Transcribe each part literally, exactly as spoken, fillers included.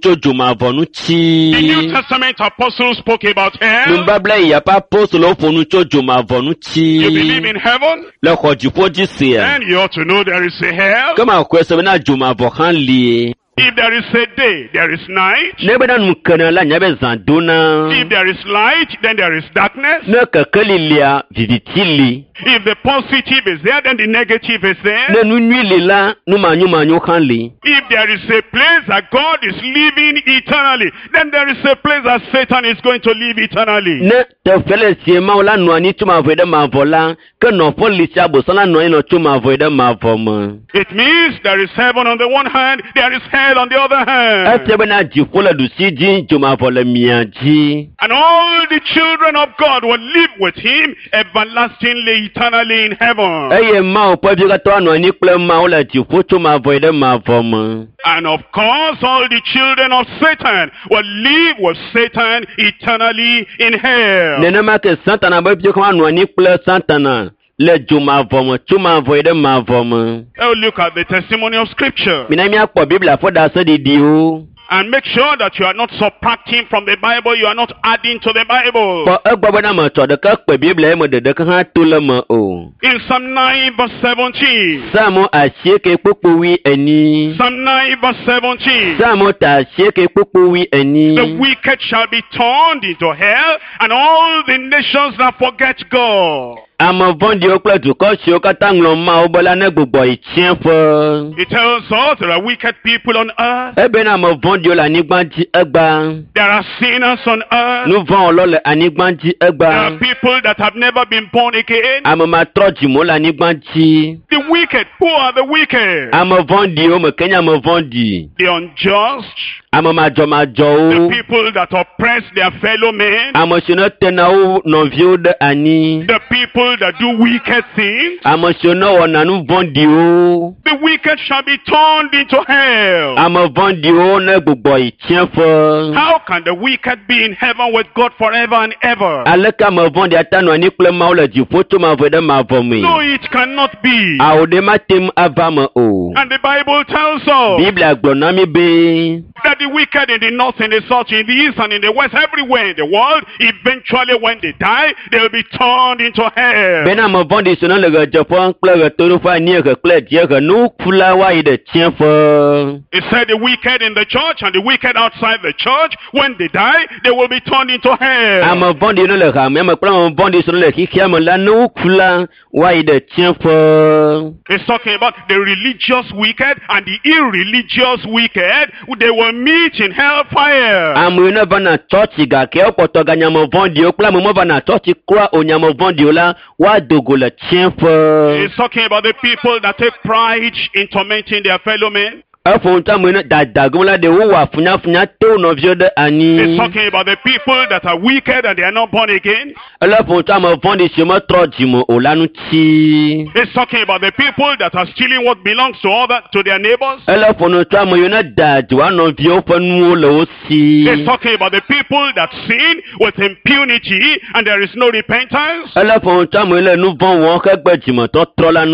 tso dzomavɔ The ŋuti. New Testament apostles spoke about hell. Nubabla yi yapa apostolo ƒo nu tso dzomavɔ You believe ŋuti. in heaven? Le xɔ dziƒo dzi sia. Then you ought to know there is a hell. Kema koe se bena dzomavɔ hã li. If there is a day, there is night. Ne bena nu kene la nya be zã dona. If there is light, then there is darkness. Ne kekeli lia, viviti li. If the positive is there, then the negative is there. Ne nu nyui li la, nu manyo manyo hã li. If there is a place that God is living eternally, then there is a place that Satan is going to live eternally. Ne teƒe le sie mawo la nɔ anyi tso mavɔe ɖe mavɔ la, ke nɔƒe li sia abosã la nɔ anyi nɔ tso mavɔe ɖe mavɔ me. It means there is heaven on the one hand, there is hell on the other hand. Efia bena dziƒo le ɖusi dzi, dzomavɔ le mia dzi. And all the children of God will live with him everlastingly, eternally in heaven. Eye Mawu ƒe vi katã nɔ anyi kple Mawu le dziƒo tso mavɔe ɖe mavɔ me. And of course, all the children of Satan will live with Satan eternally in hell. Nenema ke Satana ƒe vi hã nɔ anyi kple Satana le dzomavɔ me tso mavɔe ɖe mavɔ me. Oh, look at the testimony of Scripture. Mina míakpɔ Biblia ƒe ɖaseɖiɖiwo. And make sure that you are not subtracting from the Bible, you are not adding to the Bible. Kpɔ egbɔ bena metsɔ ɖeke kpe Biblia me ɖeɖeke hã to le me o. In Psalm nine verse seventeen. Samu asieke kpokpo wi eni. Psalm nine verse seventeen. Samu ta asieke kpokpo wi The eni. wicked shall be turned into hell, and all the nations that forget God. Ame vɔ̃ɖiwo kple dukɔ siwo katã ŋlɔ Mawu be la ne gbugbɔ yi tsiẽƒe. It tells us there are wicked people on earth. Ebena ame vɔ̃ɖiwo le anyigba dzi egba. There are sinners on earth. Nu vɔ̃ wɔlɔ le anyigba dzi There egba. are people that have never been born again. Ame matrɔ dzimo le anyigba dzi. The wicked. Who are the wicked? Ame vɔ̃ɖiwo me kenye ame vɔ̃ɖi. The unjust. Ame The madzɔmadzɔwo. people that oppress their fellow men. Ame siwo ne tena wo nɔviwo ɖe anyi. The people that do wicked things. Ame siwo ne wɔna nu vɔ̃ɖiwo. The wicked shall be turned into hell. Ame vɔ̃ɖiwo ne gbugbɔ yi tsiẽƒe. How can the wicked be in heaven with God forever and ever? Aleke ame vɔ̃ɖi ata nɔ anyi kple Mawu le dziƒo tso mavɔe ɖe mavɔ me. No, it cannot be. Awo ɖe matem ava me o. And the Bible tells us Biblia gblɔ na mi be. that the wicked in the north, in the south, in the east, and in the west, everywhere in the world, eventually when they die, they will be turned into hell. Bena ame vɔ̃ɖi siwo ne le ɣedzeƒe kple ɣetoɖoƒe anyiehe kple dziehe nukula woayi ɖe tsiẽƒe. It said the wicked in the church and the wicked outside the church, when they die, they will be turned into hell. Ame vɔ̃ɖi ne le hamea me kple ame vɔ̃ɖi siwo ne le xixia me la ne wokula woayi ɖe tsiẽƒe. It's talking about the religious wicked and the irreligious wicked. They will meet in hellfire. Ame yiwo ne vana tsɔtsi gake wokpɔtɔ ga nyame vɔ̃ɖiwo kple ame mevana tsɔtsi kura o nyame vɔ̃ɖiwo la woado go le tsiẽƒe. It's talking about the people that take pride in tormenting their fellow men. Efo ŋutɔ ame yiwo ne dadagom la ɖe wowɔ afunyafunya to wo nɔviwo ɖe It's anyi. talking about the people that are wicked and they are not born again. Ele efo ŋutɔ ame vɔ̃ɖi siwo metrɔ dzime o la ŋuti. It's talking about the people that are stealing what belongs to other to their neighbors. Ele efo ŋutɔ ame yiwo ne da dzo wa nɔviwo ƒe nuwo le wo It's si. talking about the people that sin with impunity and there is no repentance. Ele efo ŋutɔ ame yiwo le nu vɔ̃ wɔm hegbe dzimetɔtrɔ la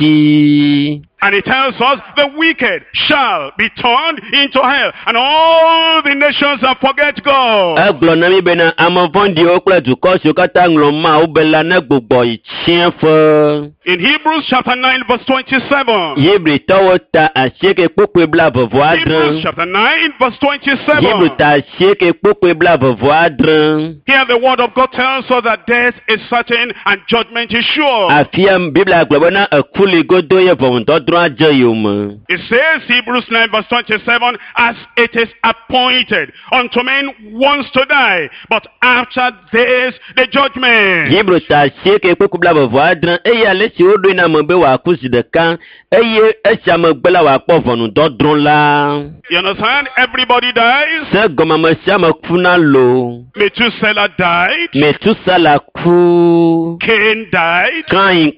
ŋuti. And it tells us the wicked shall be turned into hell, and all the nations that forget God. Egblɔ na mi bena ame vɔ̃ɖiwo kple dukɔ siwo katã ŋlɔ Mawu be la ne gbugbɔ yi tsiẽƒe. In Hebrews chapter nine verse twenty-seven. Hebritɔwo ta asieke kpokpoe blaeve-vɔ-adre. Hebrews chapter nine verse twenty-seven. Hebrew ta asieke kpokpoe blaeve-vɔ-adre. Here the word of God tells us that death is certain and judgment is sure. Afia Biblia gblɔ bena eku li godo ye ʋɔnudɔdrɔ̃ adze yome. It says, Hebrews nine verse twenty-seven, as it is appointed unto men once to die, but after this the judgment. Hebrew ta asieke kpokpoe blaeve-vɔ-adre eye ale si woɖoe na ame be wòaku zi ɖeka eye esia megbe la wòakpɔ ʋɔnudɔdrɔ̃ la. You understand? Everybody dies. Se gɔmame sia me kuna lo. Methuselah died. Metusela ku. Cain died. Kain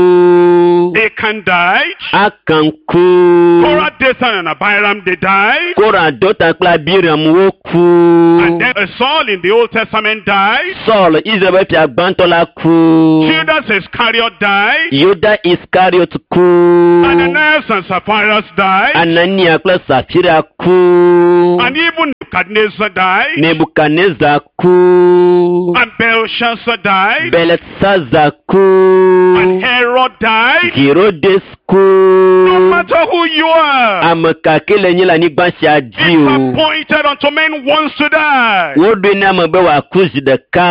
ku. Achan died. Akan ku. Korah, Dathan, and Abiram, they died. Korah, Dothan kple Abiram wo And ku. then uh, Saul in the Old Testament died. Saul, Israel fia gbãtɔ la ku. Judas Iscariot died. Yuda Iscariot ku. Ananias and Sapphira died. Anania kple Safira ku. And even Nebuchadnezzar died, Nebukadnezar kú, and Belshazzar died, Belteshazzar and kú, Herod died. Herodes No kú. matter who you are, Ame kake le nyi la anyigba sia dzi it's o. appointed unto men once to die. Woɖoe na ame be wòaku zi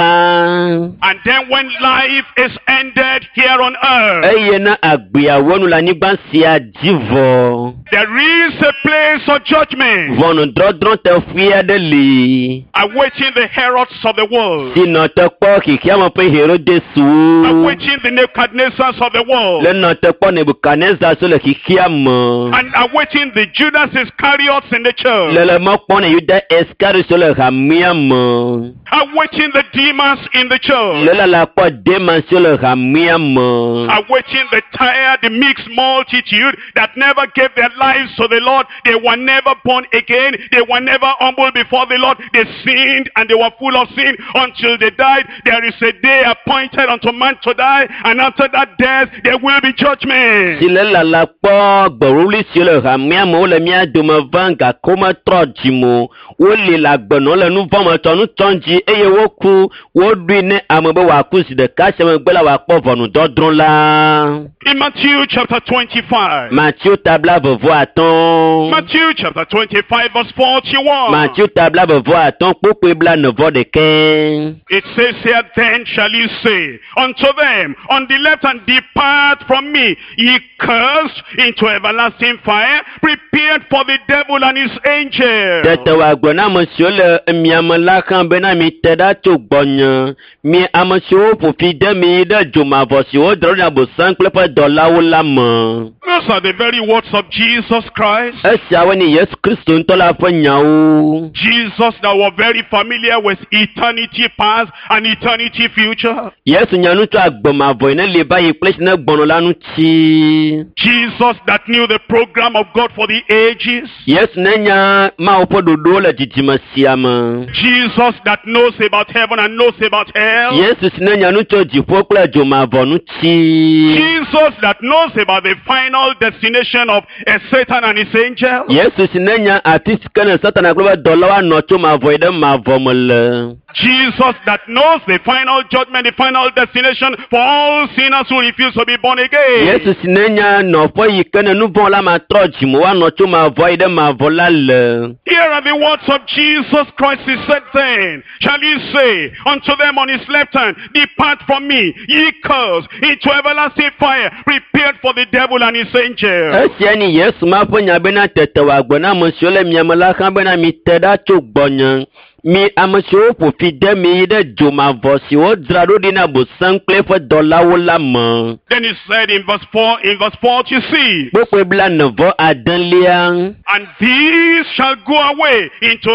ɖeka. And then when life is ended here on earth, Eye na agbeawo nu le anyigba sia dzi vɔ. there is a place of judgment Ʋɔnudrɔdrɔ̃ teƒe aɖe li. awaiting the Herods of the world, Si nɔ te kpɔ xexea me ƒe Herodeswo. awaiting the Nebuchadnezzars of the world, Le nɔ te kpɔ Nebukadnezar so le xexea me. and awaiting the Judas Iscariots in the church, Le le mɔ kpɔ ne Yuda Iskariot so le hamea me. awaiting the demons in the Le church, le la kpɔ Demas so le hamea me. awaiting the tired, the mixed multitude that never gave their lives to the Lord. They were never born again. They were never humble before the Lord. They sinned and they were full of sin until they died. There is a day appointed unto man to die, and after that death there will be judgment. Si le lala kpɔ gbɔwuli si le hamea me wole mía dome va gake wometrɔ dzi mo. Woli le agbenɔ le nu vɔ me tɔ nu tɔn dzi eye woku woɖoe ne ame be wòaku zi ɖeka sia megbe la wòakpɔ ʋɔnudɔdrɔ̃ la. In Matthew chapter twenty-five, Matthieu tabla vevo atɔ̃. Matthew chapter twenty-five verse forty-one, Matthieu tabla vevo atɔ̃ kpokpoe bla nevɔ ɖekɛ. it says here, then shall he say unto them on the left hand, depart from me, ye cursed, into everlasting fire, prepared for the devil and his angels. Tete wòagblɔ na ame siwo le miame la xã bena mite ɖa tso gbɔnye. Mi ame siwo ƒo fi de mi ɖe dzomavɔ siwo drɔ̃ ɖe Abosam kple eƒe dɔlawo la me. Those are the very words of Jesus Christ. Esiawoe nye Yesu Kristo ŋutɔ la ƒe nyawo. Jesus that were very familiar with eternity past and eternity future. Yesu nya nu tso agbemavɔ yi ne li va yi kple si ne gbɔnɔ la ŋuti. Jesus that knew the program of God for the ages. Yesu ne nya Mawu ƒe ɖoɖowo le dzidzime sia me. Jesus that knows about heaven and knows about hell. Yesu si ne nya nu tso dziƒo kple dzomavɔ ŋuti. Jesus that knows about the final destination of uh, Satan and his angels. Yesu si ne nya afi si ke ne Satana kple eƒe dɔlawo anɔ tso mavɔ yi ɖe mavɔ me le. Jesus that knows the final judgment, the final destination for all sinners who refuse to be born again. Yesu si ne nya nɔƒe yi ke ne nu vɔ la matrɔ dzi mo woanɔ tso mavɔ yi ɖe mavɔ la le. Here are the words of Jesus Christ. He said then, shall he say unto them on his left hand, depart from me, ye cursed, into everlasting fire, prepared for the devil and his angels. Esia ni Yesu ma ƒe nya bena tete wòagblɔ na ame siwo le miame la xã bena mite ɖa tso gbɔnye. Mi ame siwo ƒo fi de mi yi ɖe dzomavɔ siwo dzra ɖo ɖi na Abosam kple eƒe dɔlawo la me. Then he said in verse four, in verse forty-six, Kpokpoe bla nevɔ adelia. and these shall go away into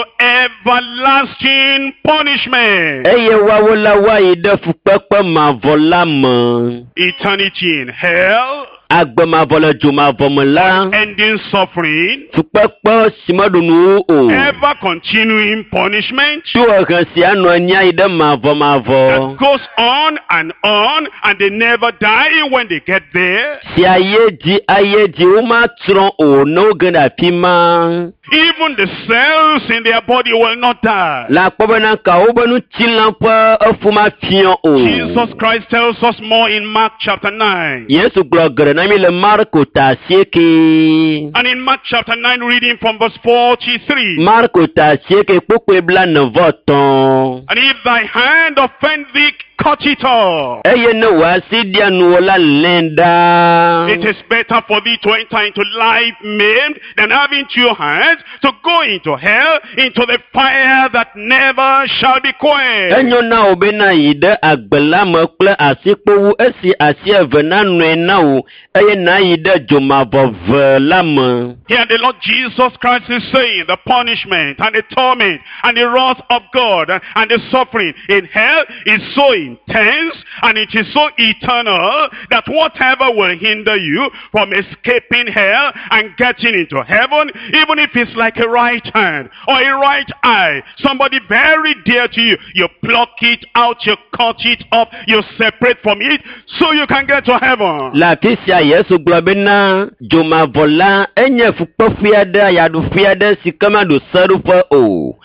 everlasting punishment. Eye woawo la woayi ɖe fukpekpe mavɔ la me. Eternity in hell, Agbemavɔ le dzomavɔ me la. ending suffering, Fukpekpe si meɖu nuwo o. ever continuing punishment Tso ehe sia nɔ anyi ayi ɖe mavɔ mavɔ. that goes on and on, and they never die when they get there. Si aye dzi aye dzi womatrɔ o ne woge ɖe afi ma. Even the cells in their body will not die. La kpɔ bena kawo be ŋutilã ƒe efu mafiɔ o. Jesus Christ tells us more in Mark chapter nine. Yesu gblɔ geɖe na mi le Marko ta asieke. And in Mark chapter nine, reading from verse forty-three. Marko ta asieke kpokpoe bla nevɔ tɔ̃. And if thy hand offend thee, cut it off. Eye ne wòasi ɖia nuwò la lẽ ɖaa. It is better for thee to enter into life maimed than having two hands to go into hell, into the fire that never shall be quenched. Enyo na wò bena yi ɖe agbe la me kple asikpowu esi asi eve nanɔe na wò eye nàyi ɖe dzomavɔ ve la me. Here the Lord Jesus Christ is saying the punishment and the torment and the wrath of God and the suffering in hell is so intense and it is so eternal that whatever will hinder you from escaping hell and getting into heaven, even if it's like a right hand or a right eye, somebody very dear to you, you pluck it out, you cut it off, you separate from it so you can get to heaven. La afi sia Yesu gblɔ bena dzomavɔ la enye fukpefui aɖe ayaɖufui aɖe si ke maɖo seɖoƒe o.